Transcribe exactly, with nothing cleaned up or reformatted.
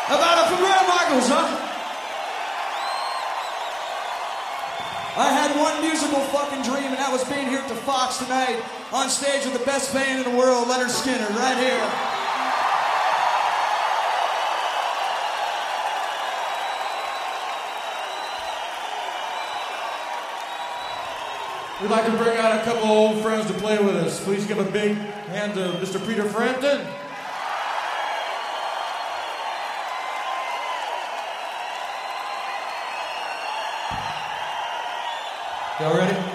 How about it for Bret Michaels, huh? I had one musical fucking dream, and that was being here at the Fox tonight on stage with the best band in the world, Leonard Skinner, right here. We'd like to bring out a couple old friends to play with us. Please give a big hand to Mister Peter Frampton. Y'all ready?